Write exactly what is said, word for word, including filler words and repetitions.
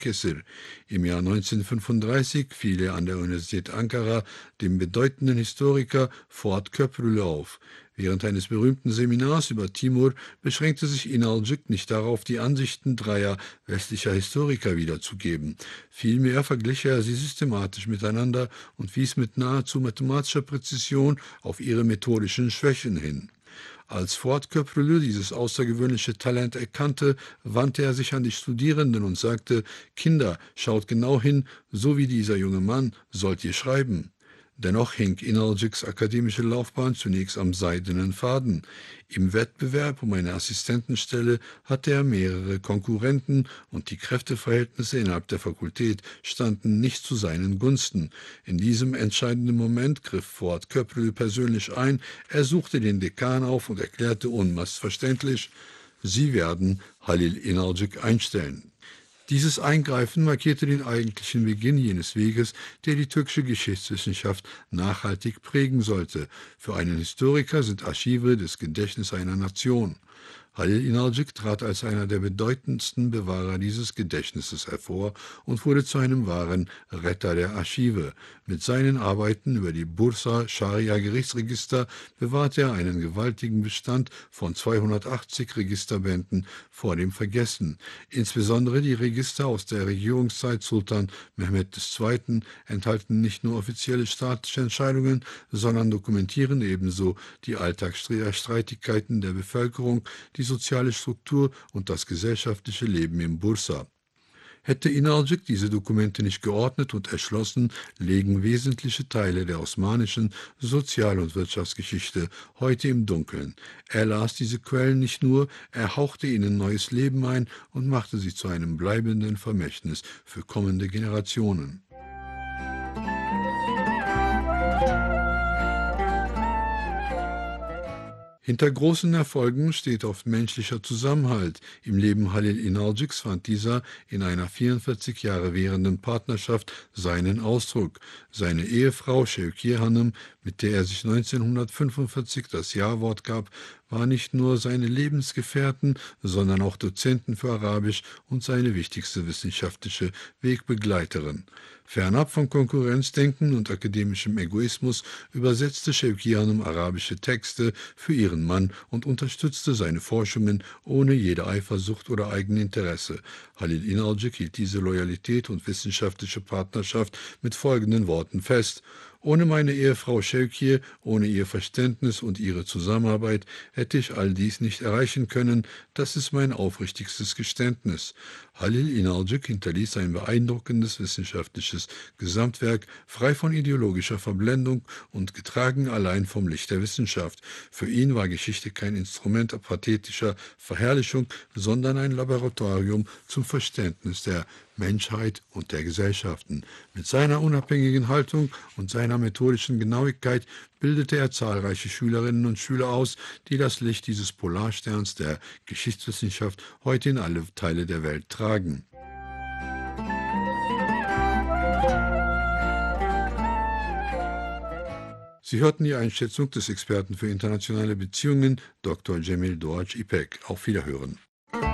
Balıkesir. Im Jahr neunzehnhundertfünfunddreißig fiel er an der Universität Ankara dem bedeutenden Historiker Fuat Köprülü auf. Während eines berühmten Seminars über Timur beschränkte sich Inalcık nicht darauf, die Ansichten dreier westlicher Historiker wiederzugeben. Vielmehr verglich er sie systematisch miteinander und wies mit nahezu mathematischer Präzision auf ihre methodischen Schwächen hin. Als Fuat Köprülü dieses außergewöhnliche Talent erkannte, wandte er sich an die Studierenden und sagte: »Kinder, schaut genau hin, so wie dieser junge Mann sollt ihr schreiben.« Dennoch hing Inalcıks akademische Laufbahn zunächst am seidenen Faden. Im Wettbewerb um eine Assistentenstelle hatte er mehrere Konkurrenten und die Kräfteverhältnisse innerhalb der Fakultät standen nicht zu seinen Gunsten. In diesem entscheidenden Moment griff Fuat Köprülü persönlich ein, er suchte den Dekan auf und erklärte unmissverständlich: »Sie werden Halil Inalcık einstellen.« Dieses Eingreifen markierte den eigentlichen Beginn jenes Weges, der die türkische Geschichtswissenschaft nachhaltig prägen sollte. Für einen Historiker sind Archive das Gedächtnis einer Nation. Halil Inalcık trat als einer der bedeutendsten Bewahrer dieses Gedächtnisses hervor und wurde zu einem wahren Retter der Archive. Mit seinen Arbeiten über die Bursa-Scharia-Gerichtsregister bewahrte er einen gewaltigen Bestand von zweihundertachtzig Registerbänden vor dem Vergessen. Insbesondere die Register aus der Regierungszeit Sultan Mehmed der Zweite. enthalten nicht nur offizielle staatliche Entscheidungen, sondern dokumentieren ebenso die Alltagsstreitigkeiten der Bevölkerung, die soziale Struktur und das gesellschaftliche Leben im Bursa. Hätte Inalcık diese Dokumente nicht geordnet und erschlossen, lägen wesentliche Teile der osmanischen Sozial- und Wirtschaftsgeschichte heute im Dunkeln. Er las diese Quellen nicht nur, er hauchte ihnen neues Leben ein und machte sie zu einem bleibenden Vermächtnis für kommende Generationen. Hinter großen Erfolgen steht oft menschlicher Zusammenhalt. Im Leben Halil Inalcıks fand dieser in einer vierundvierzig Jahre währenden Partnerschaft seinen Ausdruck. Seine Ehefrau Şevkiye Hanım, mit der er sich neunzehnhundertfünfundvierzig das Ja-Wort gab, war nicht nur seine Lebensgefährtin, sondern auch Dozentin für Arabisch und seine wichtigste wissenschaftliche Wegbegleiterin. Fernab von Konkurrenzdenken und akademischem Egoismus übersetzte Şevkiye Hanım arabische Texte für ihren Mann und unterstützte seine Forschungen ohne jede Eifersucht oder Eigeninteresse. Halil Inalcık hielt diese Loyalität und wissenschaftliche Partnerschaft mit folgenden Worten fest: »Ohne meine Ehefrau Şevkiye, ohne ihr Verständnis und ihre Zusammenarbeit hätte ich all dies nicht erreichen können. Das ist mein aufrichtigstes Geständnis.« Halil Inalcık hinterließ ein beeindruckendes wissenschaftliches Gesamtwerk, frei von ideologischer Verblendung und getragen allein vom Licht der Wissenschaft. Für ihn war Geschichte kein Instrument pathetischer Verherrlichung, sondern ein Laboratorium zum Verständnis der Menschheit und der Gesellschaften. Mit seiner unabhängigen Haltung und seiner methodischen Genauigkeit bildete er zahlreiche Schülerinnen und Schüler aus, die das Licht dieses Polarsterns der Geschichtswissenschaft heute in alle Teile der Welt tragen. Sie hörten die Einschätzung des Experten für internationale Beziehungen, Doktor Cemil Doğaç İpek. Auf Wiederhören.